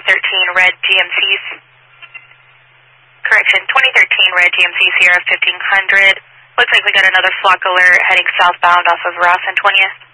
red GMCs. Correction, 2013 red GMC Sierra 1500. Looks like we got another flock alert heading southbound off of Ross and 20th.